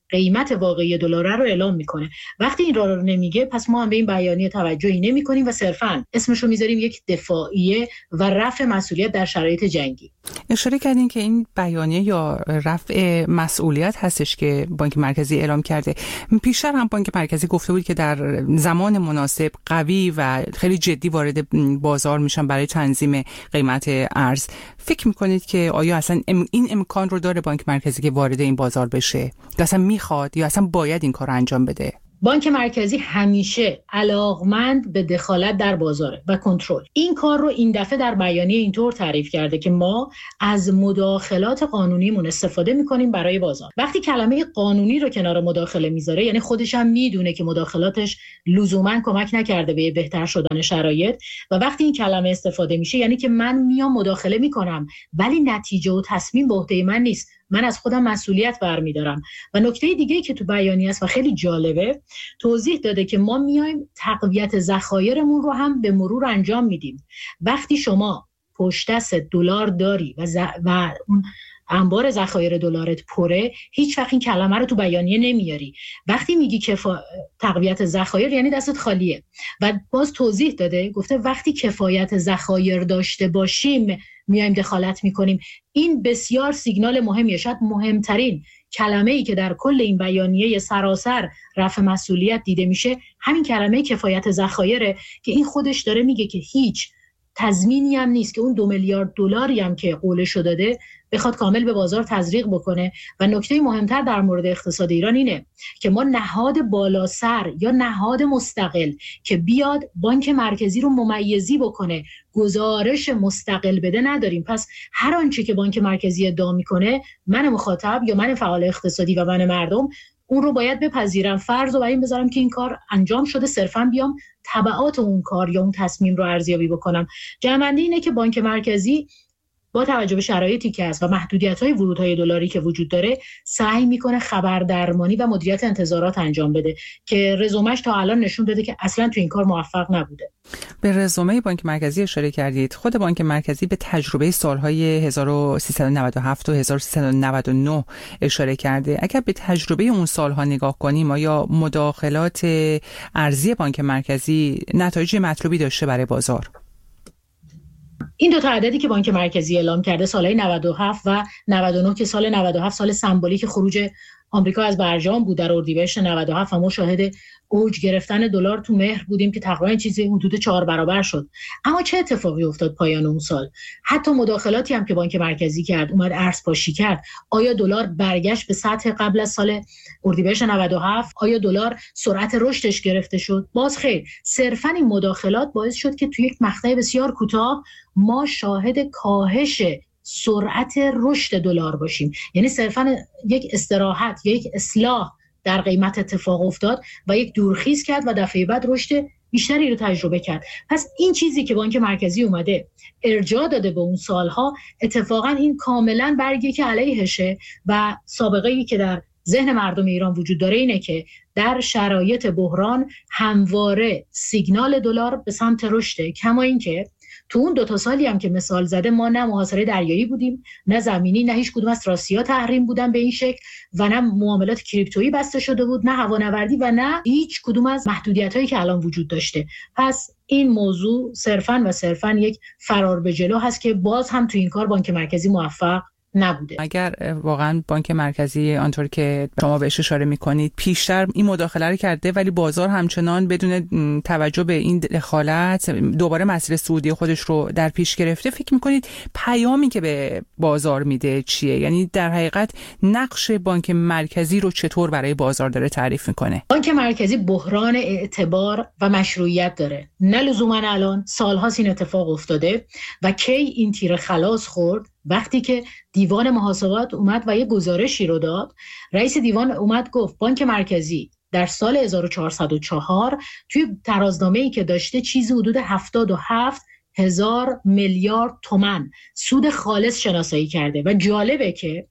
[SPEAKER 8] قیمت واقعی دلار رو اعلام میکنه. وقتی این را رو نمیگه، پس ما هم به این بیانیه توجهی نمیکنیم و صرفاً اسمش رو میذاریم یک دفاعیه و رفع مسئولیت در شرایط جنگی.
[SPEAKER 9] اشاره کردین که این بیانیه یا رفع مسئولیت هستش که بانک مرکزی اعلام کرده. پیشتر هم بانک مرکزی گفته بود که در زمان مناسب قوی و خیلی جدی وارد بازار میشن برای تنظیم قیمت ارز. فکر میکنید که آیا اصلا این امکان رو داره بانک مرکزی که وارد این بازار بشه؟ اصلا میخواد یا اصلا باید این کار رو انجام بده؟
[SPEAKER 8] بانک مرکزی همیشه علاقمند به دخالت در بازاره و کنترل. این کار رو این دفعه در بیانیه اینطور تعریف کرده که ما از مداخلات قانونیمون استفاده میکنیم برای بازار. وقتی کلمه قانونی رو کنار مداخله میذاره، یعنی خودش هم میدونه که مداخلاتش لزوما کمک نکرده به بهتر شدن شرایط، و وقتی این کلمه استفاده میشه یعنی که من میام مداخله میکنم ولی نتیجه و تصمیم به عهده من نیست، من از خودم مسئولیت برمیدارم. و نکته دیگه که تو بیانیه است و خیلی جالبه، توضیح داده که ما میایم تقویت ذخایرمون رو هم به مرور انجام میدیم. وقتی شما پشت دست دلار داری و, ز... و اون انبار ذخایر دلارت پره، هیچ وقت این کلمه رو تو بیانیه نمیاری. وقتی میگی کفا... تقویت ذخایر یعنی دستت خالیه. و باز توضیح داده، گفته وقتی کفایت ذخایر داشته باشیم میایم دخالت میکنیم. این بسیار سیگنال مهمیه، شاید مهمترین کلمه‌ای که در کل این بیانیه سراسر رفع مسئولیت دیده میشه همین کلمه کفایت ذخایره، که این خودش داره میگه که هیچ تضمینی هم نیست که اون دو میلیارد دلاری هم که قولش داده بخواد کامل به بازار تزریق بکنه. و نکته مهمتر در مورد اقتصاد ایران اینه که ما نهاد بالاسر یا نهاد مستقل که بیاد بانک مرکزی رو ممیزی بکنه، گزارش مستقل بده نداریم. پس هر آنچه که بانک مرکزی ادعا میکنه، من مخاطب یا من فعال اقتصادی و من مردم اون رو باید بپذیرم، فرض رو بر این بذارم که این کار انجام شده، صرفاً بیام تبعات اون کار یا اون تصمیم رو ارزیابی بکنم. جمع‌بندی اینه که بانک مرکزی با توجه به شرایطی که هست و محدودیت‌های ورودهای دلاری که وجود داره، سعی میکنه خبر درمانی و مدیریت انتظارات انجام بده که رزومش تا الان نشون داده که اصلا تو این کار موفق نبوده.
[SPEAKER 9] به رزومه بانک مرکزی اشاره کردید. خود بانک مرکزی به تجربه سالهای هزار و سیصد و نود و هفت و هزار و سیصد و نود و نه اشاره کرده. اگر به تجربه اون سالها نگاه کنیم، آیا مداخلات ارزی بانک مرکزی نتایج مطلوبی داشته برای بازار؟
[SPEAKER 8] این دو تا عددی که بانک مرکزی اعلام کرده، سالهای نود و هفت و نود و نه، که سال نود و هفت سال سمبولیک خروج آمریکا از برجام بود در اردیبهشت نود و هفت و ما شاهد اوج گرفتن دلار تو مهر بودیم که تقریبا چیزی حدود چهار برابر شد. اما چه اتفاقی افتاد پایان اون سال؟ حتی مداخلاتی هم که بانک مرکزی کرد، اومد ارز پاشی کرد، آیا دلار برگشت به سطح قبل از سال اردیبهشت نود و هفت؟ آیا دلار سرعت رشدش گرفته شد؟ باز خیر. صرفا این مداخلات باعث شد که توی یک مقطع بسیار کوتاه ما شاهد کاهش سرعت رشد دلار باشیم. یعنی صرفا یک استراحت یا یک اصلاح در قیمت اتفاق افتاد و یک دورخیز کرد و دفعه بعد رشد بیشتری رو تجربه کرد. پس این چیزی که بانک مرکزی اومده ارجاع داده به اون سالها، اتفاقا این کاملا برگی که علیهشه و سابقه‌ای که در ذهن مردم ایران وجود داره اینه که در شرایط بحران همواره سیگنال دلار به سمت رشده. کما اینکه تو اون دو تا سالی هم که مثال زده، ما نه محاصره دریایی بودیم، نه زمینی، نه هیچ کدوم از تراسی‌ها تحریم بودن به این شکل، و نه معاملات کریپتویی بسته شده بود، نه هوانوردی و نه هیچ کدوم از محدودیت‌هایی که الان وجود داشته. پس این موضوع صرفاً و صرفاً یک فرار به جلو هست که باز هم تو این کار بانک مرکزی موفق نبوده.
[SPEAKER 9] اگر واقعا بانک مرکزی آنطور که شما بهش اشاره میکنید پیشتر این مداخله رو کرده ولی بازار همچنان بدون توجه به این دخالت دوباره مسیر صعودی خودش رو در پیش گرفته، فکر میکنید پیامی که به بازار میده چیه؟ یعنی در حقیقت نقش بانک مرکزی رو چطور برای بازار داره تعریف میکنه؟
[SPEAKER 8] بانک مرکزی بحران اعتبار و مشروعیت داره. نه لزوما الان، سالهاست این اتفاق افتاده و کی این تیر خلاص خورد؟ وقتی که دیوان محاسبات اومد و یه گزارشی رو داد. رئیس دیوان اومد گفت بانک مرکزی در سال هزار و چهارصد و چهار توی ترازنامه‌ای که داشته چیزی حدود هفتاد و هفت هزار میلیارد تومان سود خالص شناسایی کرده. و جالبه که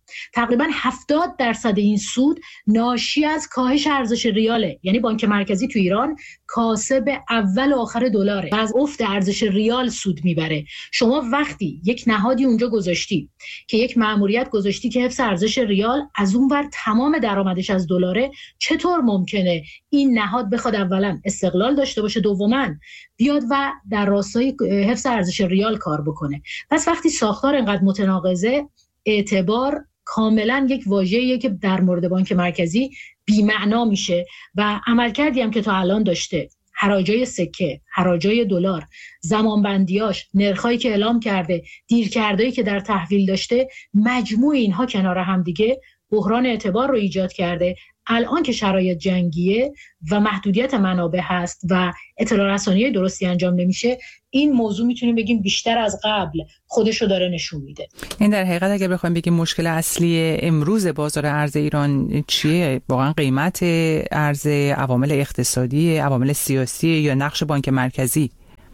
[SPEAKER 8] تقریبا هفتاد درصد این سود ناشی از کاهش ارزش ریاله. یعنی بانک مرکزی تو ایران کاسب اول و آخر دلاره و از افت ارزش ریال سود میبره. شما وقتی یک نهادی اونجا گذاشتی که یک مأموریت گذاشتی که حفظ ارزش ریال، از اون ور تمام درآمدش از دلاره، چطور ممکنه این نهاد بخواد اولا استقلال داشته باشه، دوما بیاد و در راستای حفظ ارزش ریال کار بکنه؟ پس وقتی ساختار اینقدر متناقضه، اعتبار کاملا یک واژه‌ایه که در مورد بانک مرکزی بی‌معنا میشه و عملکردی هم که تا الان داشته، حراجای سکه، حراجای دلار، زمانبندیاش، نرخایی که اعلام کرده، دیرکردهایی که در تحویل داشته، مجموع اینها کنار هم دیگه بحران اعتبار رو ایجاد کرده. الان که شرایط جنگیه و محدودیت منابع هست و اطلاع رسانی درستی انجام نمیشه، این موضوع میتونیم بگیم بیشتر از قبل خودشو داره نشون میده.
[SPEAKER 9] این در حقیقت اگر بخوایم بگیم مشکل اصلی امروز بازار ارز ایران چیه؟ واقعا قیمت ارز، عوامل اقتصادی، عوامل سیاسی یا نقش بانک مرکزی؟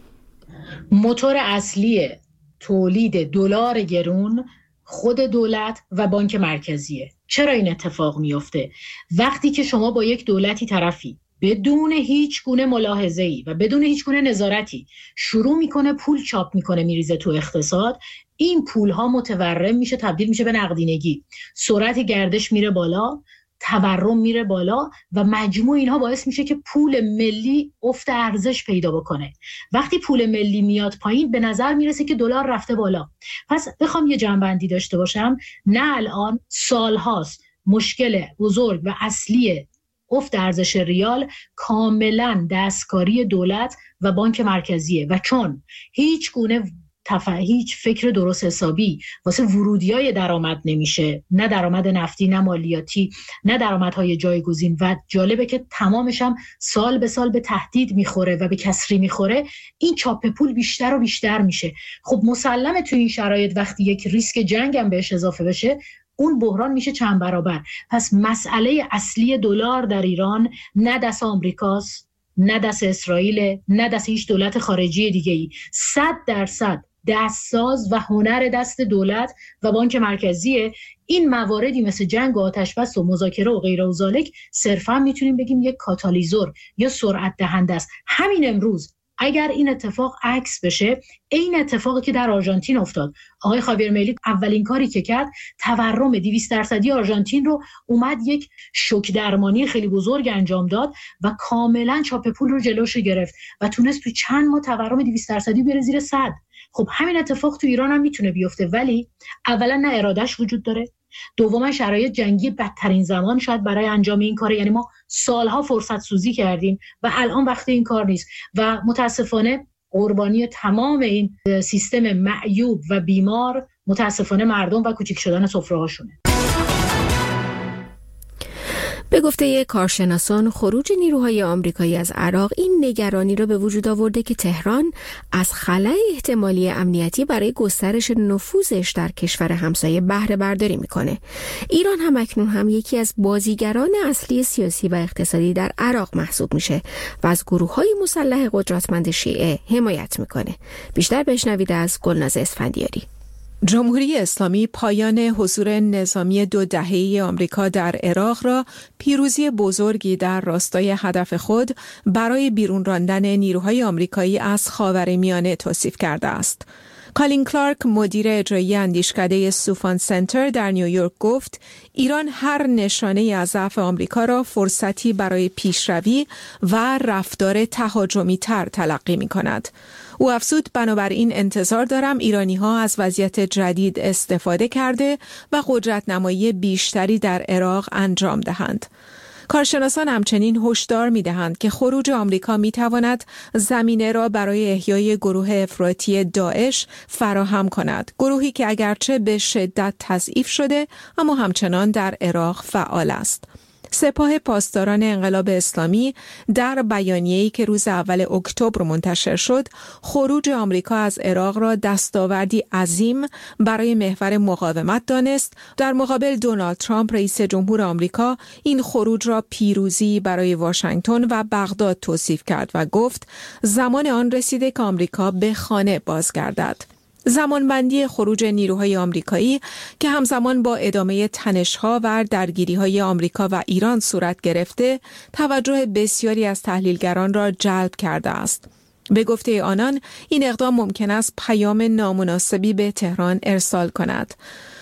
[SPEAKER 8] موتور اصلی تولید دلار گرون خود دولت و بانک مرکزیه. چرا این اتفاق میفته؟ وقتی که شما با یک دولتی طرفی بدون هیچ گونه ملاحظه‌ای و بدون هیچ گونه نظارتی شروع میکنه پول چاپ میکنه میریزه تو اقتصاد، این پولها متورم میشه، تبدیل میشه به نقدینگی، سرعت گردش میره بالا، تورم میره بالا و مجموع اینها باعث میشه که پول ملی افت ارزش پیدا بکنه. وقتی پول ملی میاد پایین به نظر میرسه که دلار رفته بالا. پس بخوام یه جنبندی داشته باشم، نه الان، سالهاست مشکل بزرگ و اصلی افت ارزش ریال کاملا دستکاری دولت و بانک مرکزیه و چون هیچ گونه تفا... هیچ فکر درست حسابی واسه ورودیای درآمد نمیشه، نه درآمد نفتی، نه مالیاتی، نه درآمدهای جایگزین و جالبه که تمامش هم سال به سال به تهدید میخوره و به کسری میخوره، این چاپ پول بیشتر و بیشتر میشه. خب مسلمه تو این شرایط وقتی یک ریسک جنگ هم بهش اضافه بشه، اون بحران میشه چند برابر. پس مسئله اصلی دلار در ایران نه دست آمریکاست، نه دست اسرائیل، نه دست هیچ دولت خارجی دیگه‌ای. صد درصد دستساز و هنر دست دولت و بانک مرکزیه. این مواردی مثل جنگ و آتشبس و مذاکره و غیره و ذالک صرفا میتونیم بگیم یک کاتالیزور یا سرعت دهنده است. همین امروز اگر این اتفاق عکس بشه، این اتفاقی که در آرژانتین افتاد، آقای خاویر میلی اولین کاری که کرد تورم دویست درصدی آرژانتین رو اومد یک شوک درمانی خیلی بزرگ انجام داد و کاملا چاپ پول رو جلوش گرفت و تونست تو چند ماه تورم دویست درصدی بره زیر صد. خب همین اتفاق تو ایران هم میتونه بیفته، ولی اولا نه ارادش وجود داره، دوما شرایط جنگی بدترین زمان شاید برای انجام این کاره، یعنی ما سالها فرصت سوزی کردیم و الان وقت این کار نیست و متاسفانه قربانی تمام این سیستم معیوب و بیمار متاسفانه مردم و کوچیک شدن سفره‌هاشونه.
[SPEAKER 3] به گفته کارشناسان، خروج نیروهای آمریکایی از عراق این نگرانی را به وجود آورده که تهران از خلأ احتمالی امنیتی برای گسترش نفوذش در کشور همسایه بهره برداری میکنه. ایران هم اکنون هم یکی از بازیگران اصلی سیاسی و اقتصادی در عراق محسوب میشه و از گروه‌های مسلح قدرتمند شیعه حمایت میکنه. بیشتر بشنوید از گلناز اسفندیاری.
[SPEAKER 10] جمهوری اسلامی پایان حضور نظامی دو دهه‌ای آمریکا در عراق را پیروزی بزرگی در راستای هدف خود برای بیرون راندن نیروهای آمریکایی از خاورمیانه توصیف کرده است. کالین کلارک، مدیر اجرایی اندیشکده سوفان سنتر در نیویورک، گفت ایران هر نشانه از ضعف آمریکا را فرصتی برای پیشروی و رفتار تهاجمی تر تلقی می کند. او افزود بنابراین انتظار دارم ایرانی ها از وضعیت جدید استفاده کرده و قدرت نمایی بیشتری در عراق انجام دهند. کارشناسان همچنین هشدار می‌دهند که خروج آمریکا می‌تواند زمینه را برای احیای گروه افراطی داعش فراهم کند، گروهی که اگرچه به شدت تضعیف شده اما همچنان در عراق فعال است. سپاه پاسداران انقلاب اسلامی در بیانیه‌ای که روز اول اکتبر منتشر شد، خروج آمریکا از عراق را دستاوردی عظیم برای محور مقاومت دانست. در مقابل دونالد ترامپ رئیس جمهور آمریکا این خروج را پیروزی برای واشنگتن و بغداد توصیف کرد و گفت زمان آن رسیده که آمریکا به خانه بازگردد. زمانبندی خروج نیروهای آمریکایی که همزمان با ادامه تنش‌ها و درگیری‌های آمریکا و ایران صورت گرفته، توجه بسیاری از تحلیلگران را جلب کرده است. به گفته آنان، این اقدام ممکن است پیام نامناسبی به تهران ارسال کند.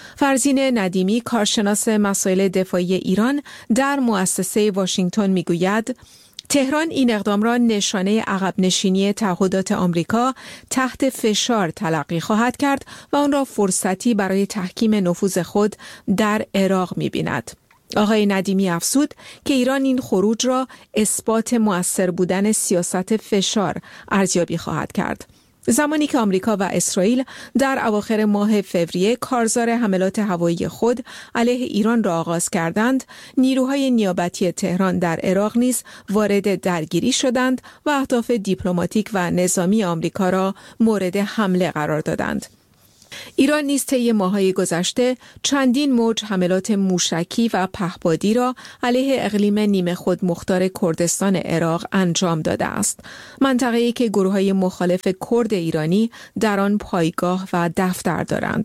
[SPEAKER 10] فرزین ندیمی، کارشناس مسائل دفاعی ایران در مؤسسه واشنگتن میگوید تهران این اقدام را نشانه عقب نشینی تعهدات آمریکا تحت فشار تلقی خواهد کرد و آن را فرصتی برای تحکیم نفوذ خود در عراق می‌بیند. آقای ندیمی افزود که ایران این خروج را اثبات مؤثر بودن سیاست فشار ارزیابی خواهد کرد. زمانی که آمریکا و اسرائیل در اواخر ماه فوریه کارزار حملات هوایی خود علیه ایران را آغاز کردند، نیروهای نیابتی تهران در عراق نیز وارد درگیری شدند و اهداف دیپلماتیک و نظامی آمریکا را مورد حمله قرار دادند. ایران نیز طی ماه‌های گذشته چندین موج حملات موشکی و پهپادی را علیه اقلیم نیمه خود مختار کردستان عراق انجام داده است. منطقه‌ای که گروه‌های مخالف کرد ایرانی در آن پایگاه و دفتر دارند.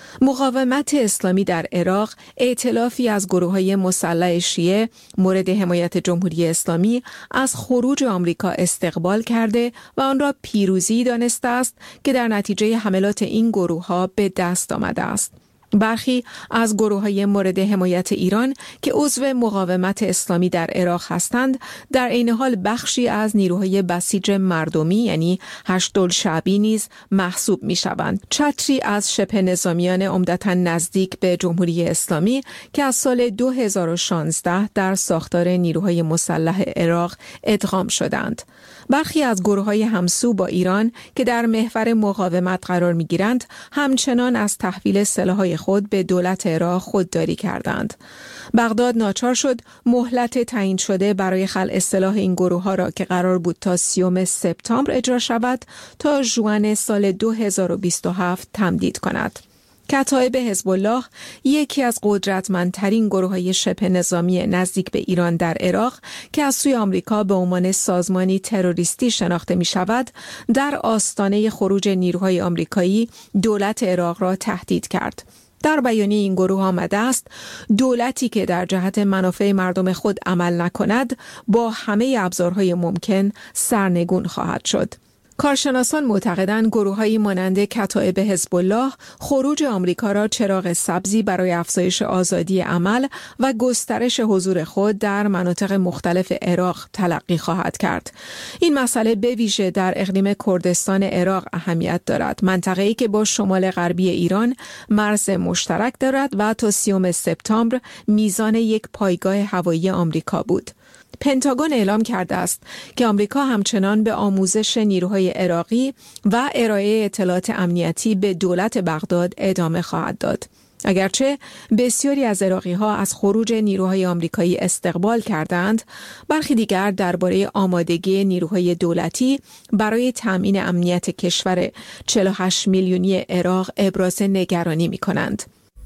[SPEAKER 10] مقاومت اسلامی در عراق ائتلافی از گروه‌های مسلح شیعه مورد حمایت جمهوری اسلامی از خروج آمریکا استقبال کرده و آن را پیروزی دانسته است که در نتیجه حملات این گروه‌ها به دست آمده است. برخی از گروه‌های مورد حمایت ایران که عضو مقاومت اسلامی در عراق هستند، در عین حال بخشی از نیروهای بسیج مردمی یعنی هشت‌الشعبی نیز محسوب می‌شوند. چتری از شبه نظامیان عمدتاً نزدیک به جمهوری اسلامی که از سال دو هزار و شانزده در ساختار نیروهای مسلح عراق ادغام شدند. برخی از گروه‌های همسو با ایران که در محور مقاومت قرار می‌گیرند، همچنان از تحویل سلاح‌های خود به دولت عراق خودداری کردند. بغداد ناچار شد مهلت تعیین شده برای خلع سلاح این گروه‌ها را که قرار بود تا سیوم سپتامبر اجرا شود تا ژوئن سال دو هزار و بیست و هفت تمدید کند. کتایب حزب الله، یکی از قدرتمندترین گروه‌های شبه نظامی نزدیک به ایران در عراق که از سوی آمریکا به عنوان سازمانی تروریستی شناخته می‌شود، در آستانه خروج نیروهای آمریکایی دولت عراق را تهدید کرد. در بیانیه این گروه آمده است دولتی که در جهت منافع مردم خود عمل نکند با همه ابزارهای ممکن سرنگون خواهد شد. کارشناسان معتقدند گروه‌هایی مانند کتایب حزب الله خروج آمریکا را چراغ سبزی برای افزایش آزادی عمل و گسترش حضور خود در مناطق مختلف عراق تلقی خواهد کرد. این مسئله به ویژه در اقلیم کردستان عراق اهمیت دارد، منطقه‌ای که با شمال غربی ایران مرز مشترک دارد و تا سیوم سپتامبر میزان یک پایگاه هوایی آمریکا بود. پنتاگون اعلام کرده است که آمریکا همچنان به آموزش نیروهای عراقی و ارائه اطلاعات امنیتی به دولت بغداد ادامه خواهد داد. اگرچه بسیاری از عراقی‌ها از خروج نیروهای آمریکایی استقبال کردند، برخی دیگر درباره آمادگی نیروهای دولتی برای تامین امنیت کشور چهل و هشت میلیونی عراق ابراز نگرانی می‌کنند.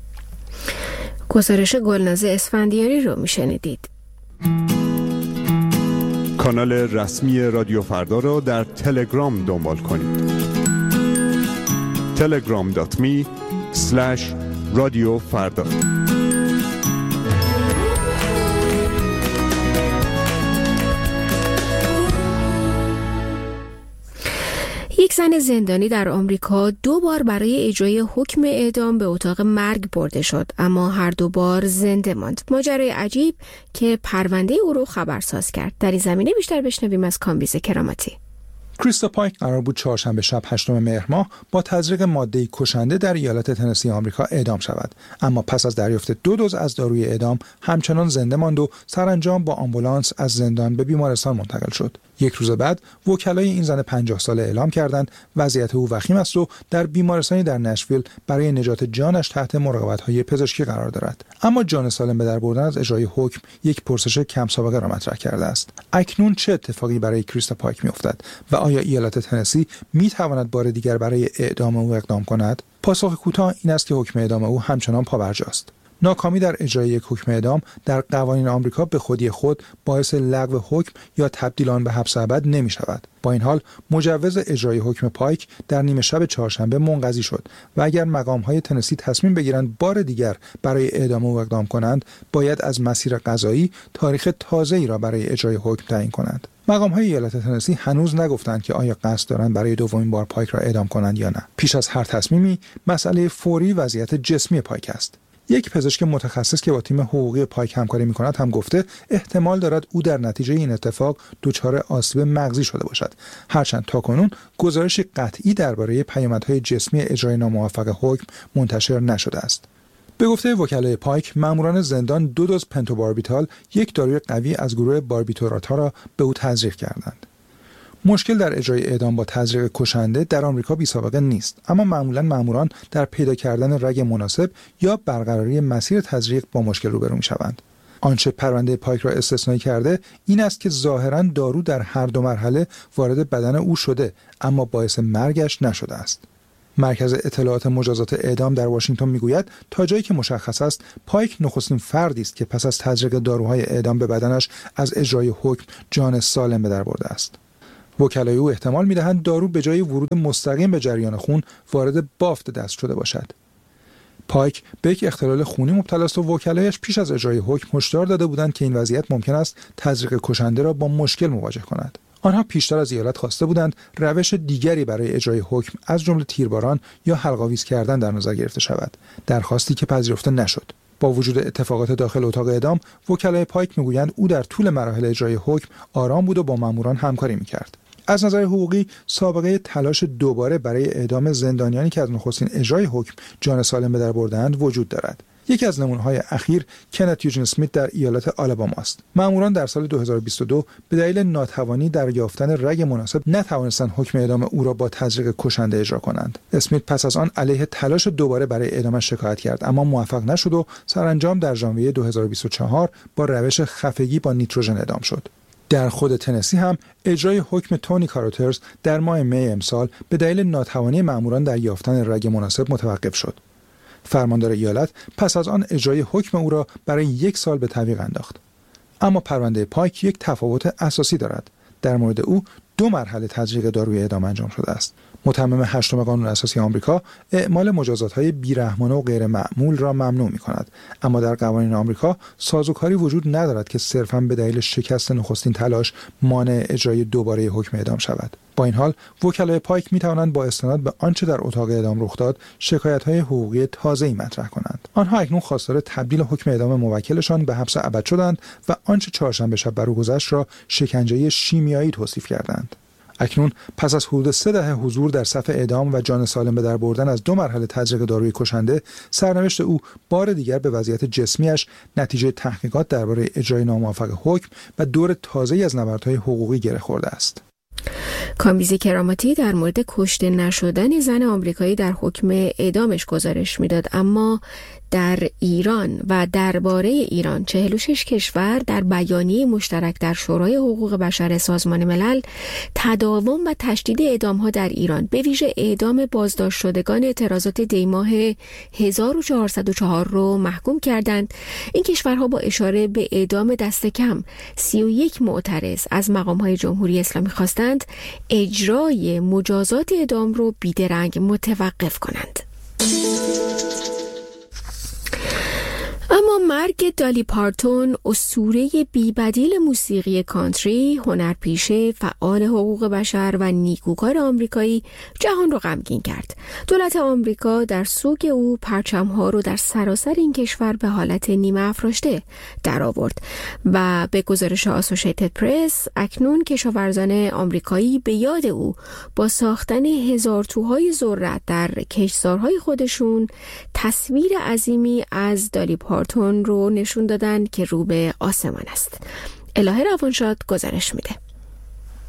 [SPEAKER 3] گزارش گلناز اسفندیاری رو می‌شنیدید.
[SPEAKER 11] کانال رسمی رادیو فردا را در تلگرام دنبال کنید. تلگرام دات می اسلش رادیو فردا.
[SPEAKER 3] یک زن زندانی در آمریکا دو بار برای اجرای حکم اعدام به اتاق مرگ برده شد، اما هر دو بار زنده ماند. ماجرای عجیب که پرونده او رو خبرساز کرد. در این زمینه بیشتر بشنویم از کامبیز کرامتی.
[SPEAKER 12] کریستا پایک قرار بود چهارشنبه شب هشتم مهر ماه با تزریق ماده‌ای کشنده در ایالت تنسی آمریکا اعدام شود، اما پس از دریافت دو دوز از داروی اعدام همچنان زنده ماند و سرانجام با آمبولانس از زندان به بیمارستان منتقل شد. یک روز بعد وکلای این زن پنجاه ساله اعلام کردند وضعیت او وخیم است و در بیمارستانی در نشویل برای نجات جانش تحت مراقبت‌های پزشکی قرار دارد. اما جان سالم به در بردن از اجرای حکم یک پرسش کم سابقه را مطرح کرده است. اکنون چه اتفاقی برای کریستا پایک می‌افتد و آیا ایالت تنسی می‌تواند بار دیگر برای اعدام او اقدام کند؟ پاسخ کوتاه این است که حکم اعدام او همچنان پابرجاست. ناکامی در اجرای یک حکم اعدام در قوانین آمریکا به خودی خود باعث لغو حکم یا تبدیل آن به حبس ابد نمی شود. با این حال مجوز اجرای حکم پایک در نیمه شب چهارشنبه منقضی شد و اگر مقام‌های تنسی تصمیم بگیرند بار دیگر برای اعدام او اقدام کنند، باید از مسیر قضایی تاریخ تازه‌ای را برای اجرای حکم تعیین کنند. مقام‌های ایالت تنسی هنوز نگفتند که آیا قصد دارند برای دومین بار پایک را اعدام کنند یا نه. پیش از هر تصمیمی، مسئله فوری وضعیت جسمی پایک است. یک پزشک متخصص که با تیم حقوقی پایک همکاری می‌کند هم گفته احتمال دارد او در نتیجه این اتفاق دچار آسیب مغزی شده باشد. هرچند تاکنون گزارش قطعی درباره پیامدهای جسمی اجرای ناموفق حکم منتشر نشده است. به گفته وکلای پایک، ماموران زندان دو دوز پنتوباربیتال، یک داروی قوی از گروه باربیتوراتا را به او تزریق کردند. مشکل در اجرای اعدام با تزریق کشنده در آمریکا بی‌سابقه نیست، اما معمولاً ماموران در پیدا کردن رگ مناسب یا برقراری مسیر تزریق با مشکل روبرو می‌شوند. آنچه پرونده پایک را استثنایی کرده این است که ظاهراً دارو در هر دو مرحله وارد بدن او شده، اما باعث مرگش نشده است. مرکز اطلاعات مجازات اعدام در واشنگتن میگوید تا جایی که مشخص است پایک نخستین فردی است که پس از تزریق داروهای اعدام به بدنش از اجرای حکم جان سالم به در برده است. وکلای او احتمال می‌دهند دارو به جای ورود مستقیم به جریان خون وارد بافت دست شده باشد. پایک به یک اختلال خونی مبتلا است و وکلایش پیش از اجرای حکم هشدار داده بودند که این وضعیت ممکن است تزریق کشنده را با مشکل مواجه کند. آنها پیشتر از ایالت خواسته بودند روش دیگری برای اجرای حکم از جمله تیرباران یا حلق‌آویز کردن در نظر گرفته شود، درخواستی که پذیرفته نشد. با وجود اتفاقات داخل اتاق اعدام، وکلای پایک میگویند او در طول مراحل اجرای حکم آرام بود و با ماموران همکاری میکرد. از نظر حقوقی سابقه تلاش دوباره برای اعدام زندانیانی که از نخستین اجرای حکم جان سالم به در بردند وجود دارد. یکی از نمونه‌های اخیر کنت یوجین اسمیت در ایالت آلاباما است. ماموران در سال دو هزار و بیست و دو به دلیل ناتوانی در یافتن رگ مناسب نتوانستند حکم اعدام او را با تزریق کشنده اجرا کنند. اسمیت پس از آن علیه تلاش دوباره برای اعدامش شکایت کرد، اما موفق نشد و سرانجام در ژانویه دو هزار و بیست و چهار با روش خفگی با نیتروژن اعدام شد. در خود تنسی هم اجرای حکم تونی کاروترز در ماه می امسال به دلیل ناتوانی ماموران در یافتن رگ مناسب متوقف شد. فرماندار ایالت پس از آن اجرای حکم او را برای یک سال به تعویق انداخت. اما پرونده پایک یک تفاوت اساسی دارد. در مورد او دو مرحله تزریق داروی اعدام انجام شده است. متمم هشتم قانون اساسی آمریکا اعمال مجازات‌های بیرحمانه و غیر معمول را ممنوع می‌کند، اما در قوانین آمریکا سازوکاری وجود ندارد که صرفاً به دلیل شکست نخستین تلاش مانع اجرای دوباره حکم اعدام شود. با این حال وکلای پایک می‌توانند با استناد به آنچه در اتاق اعدام رخ داد شکایت‌های حقوقی تازه‌ای مطرح کنند. آنها اکنون خواستار تبدیل حکم اعدام موکلشان به حبس ابد شدند و آنچه چهارشنبه شب بر او گذشت را شکنجه شیمیایی توصیف کردند. اکنون پس از حدود سه دهه حضور در صف اعدام و جان سالم به در بردن از دو مرحله تزریق داروی کشنده، سرنوشت او بار دیگر به وضعیت جسمیش نتیجه تحقیقات درباره اجرای ناموفق حکم و دور تازه‌ای از نبردهای حقوقی گره خورده است.
[SPEAKER 3] کامبیز کراماتی در مورد کشته نشدن زن آمریکایی در حکم اعدامش گزارش میداد، اما در ایران و درباره ایران چهل و شش کشور در بیانیه مشترک در شورای حقوق بشر سازمان ملل تداوم و تشدید اعدام‌ها در ایران به ویژه اعدام بازداشت شدگان اعتراضات دیماه هزار و چهارصد و چهار رو محکوم کردند. این کشورها با اشاره به اعدام دست کم سی و یک معترض از مقام‌های جمهوری اسلامی خواستند اجرای مجازات اعدام رو بیدرنگ متوقف کنند. اما مرگ دالی پارتون، اسطوره بی‌بدیل موسیقی کانتری، هنرپیشه، فعال حقوق بشر و نیکوکار آمریکایی جهان رو غمگین کرد. دولت آمریکا در سوگ او پرچم‌ها رو در سراسر این کشور به حالت نیمه افراشته در آورد و به گزارش آسوشیتد پرس اکنون کشاورزان آمریکایی به یاد او با ساختن هزار توهای ذرت در کشتزارهای خودشون تصویر عظیمی از دالی پارتون رو نشون دادن که رو به آسمان است. الهه روانشاد گزارش میده.